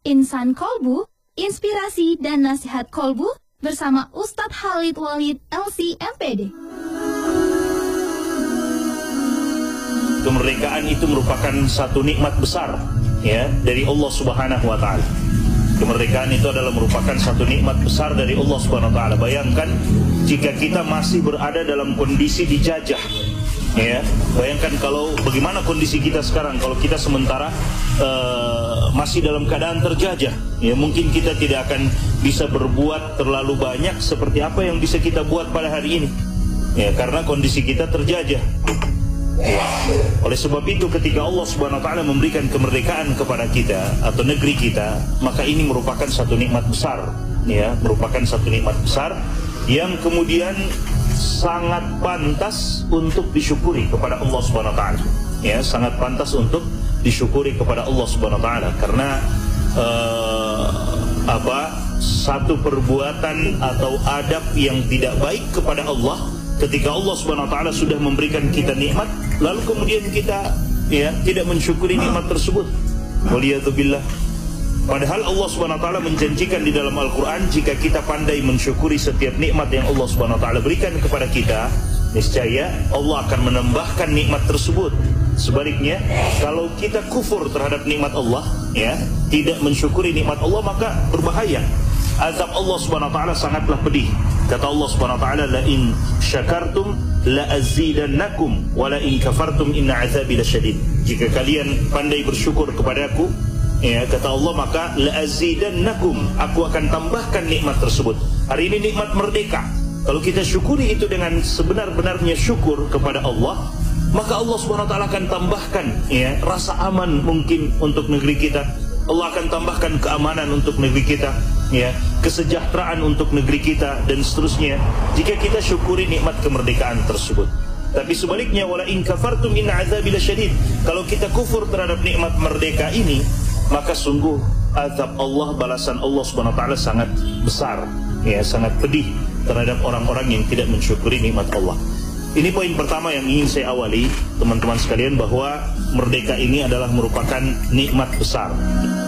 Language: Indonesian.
Insan Kolbu, inspirasi dan nasihat Kolbu bersama Ustadz Khalid Walid LC MPD. Kemerdekaan itu merupakan satu nikmat besar ya dari Allah Subhanahu wa taala. Kemerdekaan itu adalah merupakan satu nikmat besar dari Allah Subhanahu wa taala. Bayangkan jika kita masih berada dalam kondisi dijajah. Ya, bayangkan kalau bagaimana kondisi kita sekarang kalau kita sementara masih dalam keadaan terjajah. Ya, mungkin kita tidak akan bisa berbuat terlalu banyak seperti apa yang bisa kita buat pada hari ini. Ya, karena kondisi kita terjajah. Ya. Oleh sebab itu ketika Allah Subhanahu wa taala memberikan kemerdekaan kepada kita atau negeri kita, maka ini merupakan satu nikmat besar, ya, merupakan satu nikmat besar yang kemudian sangat pantas untuk disyukuri kepada Allah Subhanahu wa taala. Ya, sangat pantas untuk disyukuri kepada Allah Subhanahu wa taala karena satu perbuatan atau adab yang tidak baik kepada Allah ketika Allah Subhanahu wa taala sudah memberikan kita nikmat lalu kemudian kita ya tidak mensyukuri nikmat tersebut. Waliyadzubillah. Padahal Allah Subhanahu wa taala menjanjikan di dalam Al-Qur'an jika kita pandai mensyukuri setiap nikmat yang Allah Subhanahu wa taala berikan kepada kita, niscaya Allah akan menambahkan nikmat tersebut. Sebaliknya, kalau kita kufur terhadap nikmat Allah, ya, tidak mensyukuri nikmat Allah, maka berbahaya. Azab Allah Subhanahu wa taala sangatlah pedih. Kata Allah Subhanahu wa taala, "La in syakartum la azidannakum wa la in kafartum inna azabi lasyadid." Jika kalian pandai bersyukur kepadaku, ya, kata Allah, maka la azidannakum, aku akan tambahkan nikmat tersebut. Hari ini nikmat merdeka. Kalau kita syukuri itu dengan sebenar-benarnya syukur kepada Allah, maka Allah Subhanahu wa taala akan tambahkan ya rasa aman mungkin untuk negeri kita. Allah akan tambahkan keamanan untuk negeri kita, ya, kesejahteraan untuk negeri kita dan seterusnya jika kita syukuri nikmat kemerdekaan tersebut. Tapi sebaliknya, wala in kafartum inna azabi lasyadid. Kalau kita kufur terhadap nikmat merdeka ini, maka sungguh azab Allah, balasan Allah Subhanahu wa taala sangat besar, ya, sangat pedih terhadap orang-orang yang tidak mensyukuri nikmat Allah. Ini poin pertama yang ingin saya awali, teman-teman sekalian, bahwa merdeka ini adalah merupakan nikmat besar.